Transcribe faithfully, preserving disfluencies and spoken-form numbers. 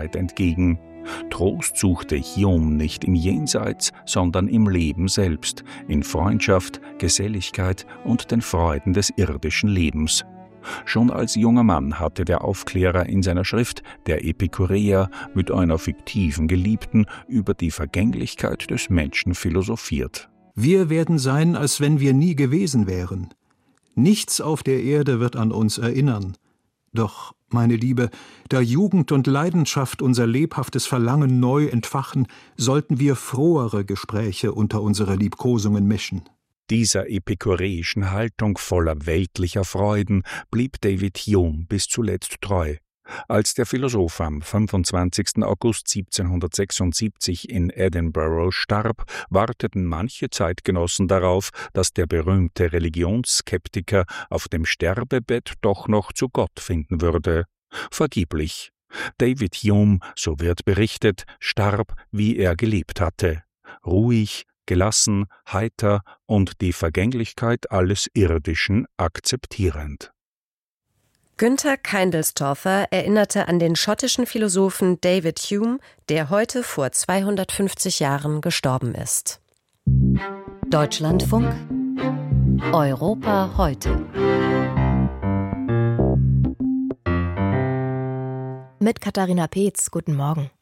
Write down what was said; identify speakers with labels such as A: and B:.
A: Dankbarkeit entgegen. Trost suchte Hume nicht im Jenseits, sondern im Leben selbst, in Freundschaft, Geselligkeit und den Freuden des irdischen Lebens. Schon als junger Mann hatte der Aufklärer in seiner Schrift Der Epikureer mit einer fiktiven Geliebten über die Vergänglichkeit des Menschen philosophiert.
B: Wir werden sein, als wenn wir nie gewesen wären. Nichts auf der Erde wird an uns erinnern. Doch, meine Liebe, da Jugend und Leidenschaft unser lebhaftes Verlangen neu entfachen, sollten wir frohere Gespräche unter unsere Liebkosungen mischen.
A: Dieser epikureischen Haltung voller weltlicher Freuden blieb David Hume bis zuletzt treu. Als der Philosoph am fünfundzwanzigsten August siebzehnhundertsechsundsiebzig in Edinburgh starb, warteten manche Zeitgenossen darauf, dass der berühmte Religionsskeptiker auf dem Sterbebett doch noch zu Gott finden würde. Vergeblich. David Hume, so wird berichtet, starb, wie er gelebt hatte. Ruhig, gelassen, heiter und die Vergänglichkeit alles Irdischen akzeptierend.
C: Günther Keindelstorfer erinnerte an den schottischen Philosophen David Hume, der heute vor zweihundertfünfzig Jahren gestorben ist.
D: Deutschlandfunk Europa heute.
E: Mit Katharina Peetz, guten Morgen.